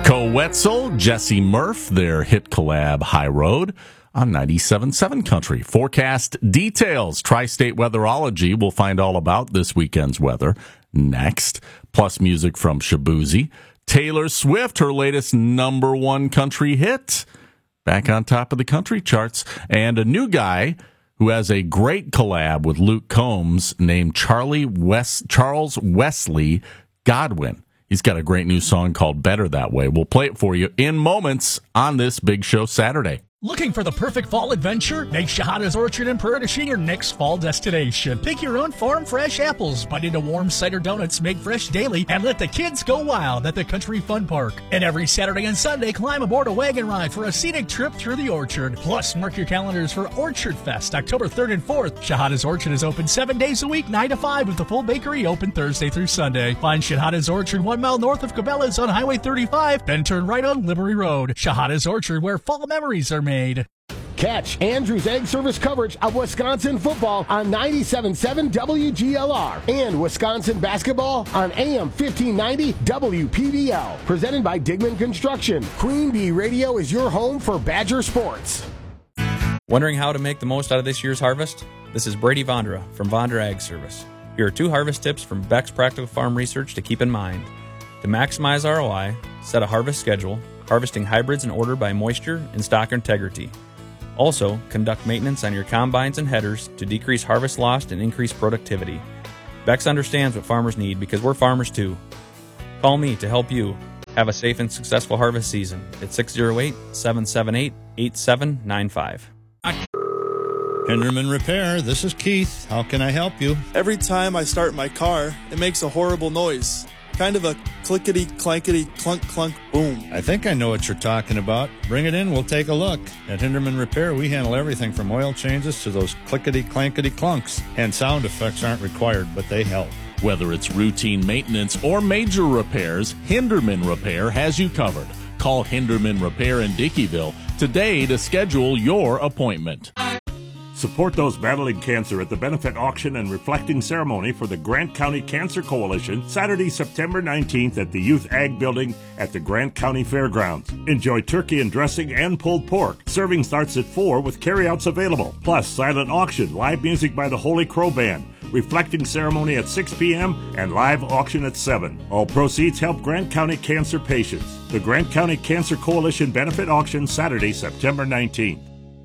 Wetzel, Jesse Murph, their hit collab High Road on 97.7 Country. Forecast details. Tri-State Weatherology will find all about this weekend's weather next. Plus music from Shabuzi. Taylor Swift, her latest #1 country hit, back on top of the country charts. And a new guy who has a great collab with Luke Combs named Charles Wesley Godwin. He's got a great new song called Better That Way. We'll play it for you in moments on this Big Show Saturday. Looking for the perfect fall adventure? Make Shahada's Orchard in Prairie your next fall destination. Pick your own farm fresh apples, bite into warm cider donuts made fresh daily, and let the kids go wild at the Country Fun Park. And every Saturday and Sunday, climb aboard a wagon ride for a scenic trip through the orchard. Plus, mark your calendars for Orchard Fest, October 3rd and 4th. Shahada's Orchard is open 7 days a week, 9 to 5, with the full bakery open Thursday through Sunday. Find Shahada's Orchard 1 mile north of Cabela's on Highway 35, then turn right on Liberty Road. Shahada's Orchard, where fall memories are made. Catch Andrews Egg Service coverage of Wisconsin football on 97.7 WGLR and Wisconsin basketball on AM 1590 WPDL. Presented by Digman Construction. Queen Bee Radio is your home for Badger sports. Wondering how to make the most out of this year's harvest? This is Brady Vondra from Vondra Ag Service. Here are 2 harvest tips from Beck's Practical Farm Research to keep in mind. To maximize ROI, set a harvest schedule, harvesting hybrids in order by moisture and stock integrity. Also, conduct maintenance on your combines and headers to decrease harvest loss and increase productivity. Beck's understands what farmers need because we're farmers too. Call me to help you have a safe and successful harvest season at 608-778-8795. Hinderman Repair, this is Keith. How can I help you? Every time I start my car, it makes a horrible noise. Kind of a clickety-clankety, clunk-clunk boom. I think I know what you're talking about. Bring it in, we'll take a look. At Hinderman Repair, we handle everything from oil changes to those clickety-clankety clunks. And sound effects aren't required, but they help. Whether it's routine maintenance or major repairs, Hinderman Repair has you covered. Call Hinderman Repair in Dickeyville today to schedule your appointment. Support those battling cancer at the benefit auction and reflecting ceremony for the Grant County Cancer Coalition, Saturday, September 19th at the Youth Ag Building at the Grant County Fairgrounds. Enjoy turkey and dressing and pulled pork. Serving starts at 4 with carryouts available. Plus, silent auction, live music by the Holy Crow Band. Reflecting ceremony at 6 p.m. and live auction at 7. All proceeds help Grant County cancer patients. The Grant County Cancer Coalition benefit auction, Saturday, September 19th.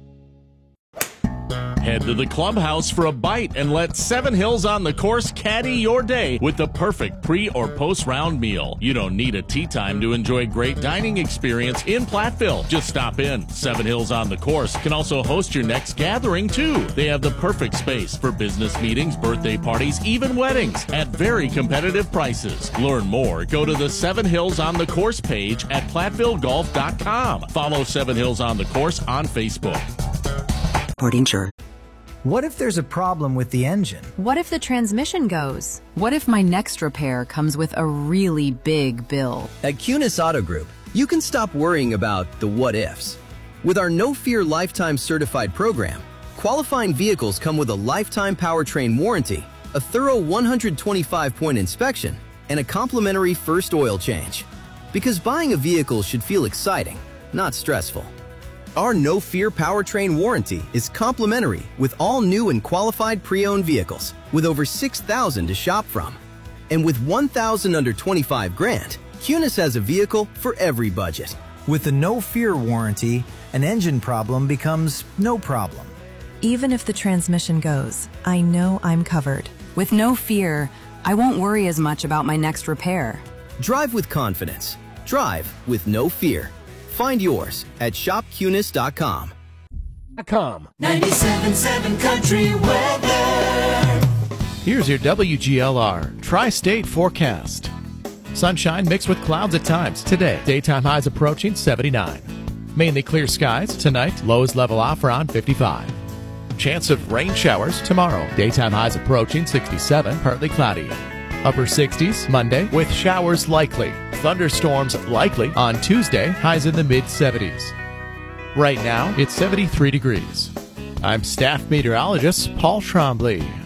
Head to the clubhouse for a bite and let Seven Hills on the Course caddy your day with the perfect pre- or post-round meal. You don't need a tea time to enjoy a great dining experience in Platteville. Just stop in. Seven Hills on the Course can also host your next gathering, too. They have the perfect space for business meetings, birthday parties, even weddings at very competitive prices. Learn more. Go to the Seven Hills on the Course page at PlatteVilleGolf.com. Follow Seven Hills on the Course on Facebook. What if there's a problem with the engine? What if the transmission goes? What if my next repair comes with a really big bill? At Cunis Auto Group, you can stop worrying about the what-ifs. With our No Fear Lifetime Certified program, qualifying vehicles come with a lifetime powertrain warranty, a thorough 125-point inspection, and a complimentary first oil change. Because buying a vehicle should feel exciting, not stressful. Our No Fear powertrain warranty is complimentary with all new and qualified pre-owned vehicles, with over 6,000 to shop from. And with 1,000 under 25 grand, Cunis has a vehicle for every budget. With the No Fear warranty, an engine problem becomes no problem. Even if the transmission goes, I know I'm covered. With No Fear, I won't worry as much about my next repair. Drive with confidence. Drive with No Fear. Find yours at shopcunis.com. 97.7 Country Weather. Here's your WGLR Tri-State forecast. Sunshine mixed with clouds at times today. Daytime highs approaching 79. Mainly clear skies tonight. Lows level off around 55. Chance of rain showers tomorrow. Daytime highs approaching 67. Partly cloudy. Upper 60s Monday with showers likely. Thunderstorms likely on Tuesday. Highs in the mid-70s. Right now, it's 73 degrees. I'm staff meteorologist Paul Trombley.